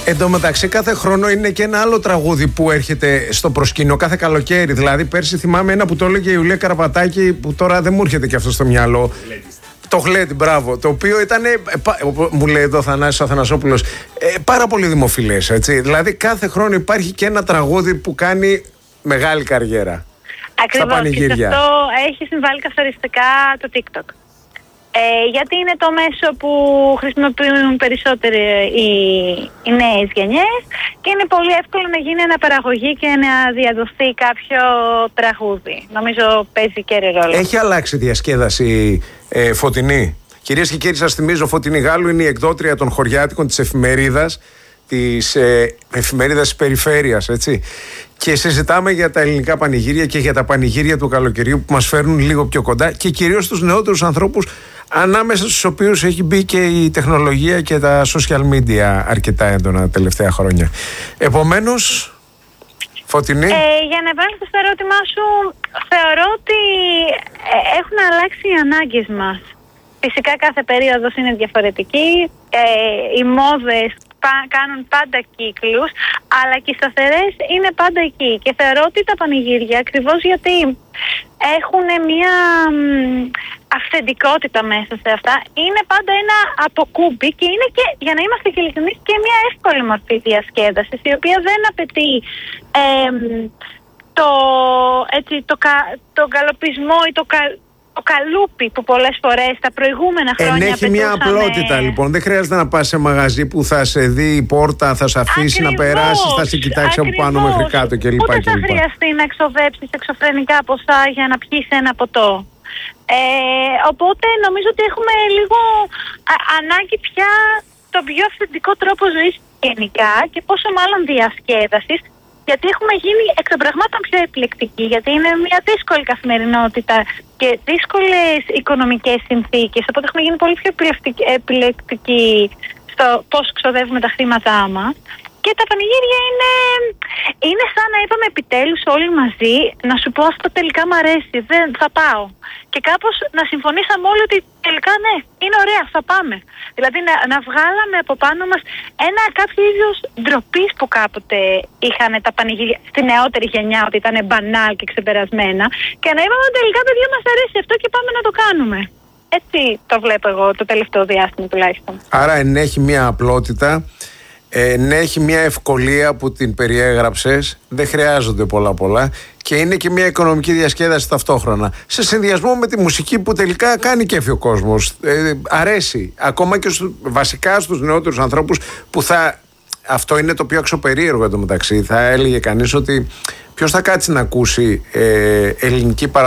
Εν τω μεταξύ, κάθε χρόνο είναι και ένα άλλο τραγούδι που έρχεται στο προσκήνιο, κάθε καλοκαίρι. Δηλαδή, πέρσι θυμάμαι ένα που το έλεγε η Ιουλία Καραπατάκη, που τώρα δεν μου έρχεται και αυτό στο μυαλό. Το Γλέντι, μπράβο. Το οποίο ήταν, μου λέει εδώ ο Θανάσης ο Αθανασόπουλος, πάρα πολύ δημοφιλές. Έτσι. Δηλαδή, κάθε χρόνο υπάρχει και ένα τραγούδι που κάνει μεγάλη καριέρα. Ακριβώς. Και σε αυτό έχει συμβάλει καθοριστικά το TikTok. Γιατί είναι το μέσο που χρησιμοποιούν περισσότερο οι νέες γενιές και είναι πολύ εύκολο να γίνει αναπαραγωγή και να διαδοθεί κάποιο τραγούδι. Νομίζω παίζει και ρόλο. Έχει αλλάξει διασκέδαση, Φωτεινή. Κυρίες και κύριοι, σας θυμίζω, Φωτεινή Γάλλου είναι η εκδότρια των χωριάτικων της εφημερίδας, της εφημερίδας της Περιφέρειας, έτσι. Και συζητάμε για τα ελληνικά πανηγύρια και για τα πανηγύρια του καλοκαιριού που μας φέρνουν λίγο πιο κοντά και κυρίως τους νεότερους ανθρώπους, ανάμεσα στους οποίους έχει μπει και η τεχνολογία και τα social media αρκετά έντονα τα τελευταία χρόνια. Επομένως, Φωτεινή. Για να βάλω στο ερώτημά σου, θεωρώ ότι έχουν αλλάξει οι ανάγκες μας. Φυσικά κάθε περίοδος είναι διαφορετική, οι μόδες κάνουν πάντα κύκλους, αλλά και οι σταθερές είναι πάντα εκεί. Και θεωρώ ότι τα πανηγύρια, ακριβώς γιατί έχουν μια αυθεντικότητα μέσα σε αυτά, είναι πάντα ένα αποκούμπι και είναι και, για να είμαστε και ειλικρινείς, και μια εύκολη μορφή διασκέδασης, η οποία δεν απαιτεί το καλοπισμό ή το καλούπι που πολλές φορές τα προηγούμενα χρόνια έχει μια απλότητα, λοιπόν. Δεν χρειάζεται να πας σε μαγαζί που θα σε δει η πόρτα, θα σε αφήσει να περάσεις, θα σε κοιτάξει από πάνω μέχρι κάτω κλπ. Ούτε θα χρειαστεί να εξοδέψεις εξωφρενικά ποσά για να πιείς ένα ποτό. Οπότε νομίζω ότι έχουμε λίγο ανάγκη πια τον πιο αυθεντικό τρόπο ζωής γενικά και πόσο μάλλον διασκέδασης, γιατί έχουμε γίνει εκ των πραγμάτων πιο επιλεκτικοί, γιατί είναι μια δύσκολη καθημερινότητα και δύσκολες οικονομικές συνθήκες, οπότε έχουμε γίνει πολύ πιο επιλεκτικοί στο πώς ξοδεύουμε τα χρήματά μας. Και τα πανηγύρια είναι σαν να είπαμε επιτέλους όλοι μαζί, να σου πω αυτό τελικά μ' αρέσει, δεν θα πάω. Και κάπως να συμφωνήσαμε όλοι ότι τελικά ναι, είναι ωραία, θα πάμε. Δηλαδή να βγάλαμε από πάνω μας ένα κάποιο είδος ντροπής που κάποτε είχαν τα πανηγύρια στη νεότερη γενιά, ότι ήταν μπανάλ και ξεπερασμένα, και να είπαμε τελικά παιδιά μας αρέσει αυτό και πάμε να το κάνουμε. Έτσι το βλέπω εγώ το τελευταίο διάστημα τουλάχιστον. Άρα ενέχει μια απλότητα. Έχει μια ευκολία που την περιέγραψες, δεν χρειάζονται πολλά και είναι και μια οικονομική διασκέδαση ταυτόχρονα, σε συνδυασμό με τη μουσική που τελικά κάνει κέφι ο κόσμος, αρέσει ακόμα και βασικά στους νεότερους ανθρώπους που αυτό είναι το πιο αξιοπερίεργο εντωμεταξύ. Θα έλεγε κανείς ότι ποιος θα κάτσει να ακούσει ελληνική